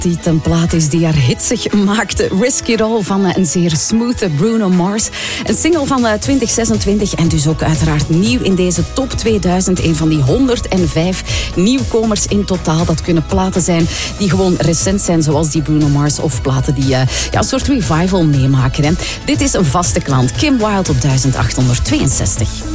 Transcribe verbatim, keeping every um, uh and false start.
Die een plaat is die haar hitsig maakte. Risk It All van een zeer smooth Bruno Mars. Een single van twintig zesentwintig en dus ook uiteraard nieuw in deze top tweeduizend. Een van die honderdvijf nieuwkomers in totaal. Dat kunnen platen zijn die gewoon recent zijn, zoals die Bruno Mars. Of platen die uh, ja, een soort revival meemaken. Hè. Dit is een vaste klant. Kim Wilde op duizend achthonderdtweeënzestig.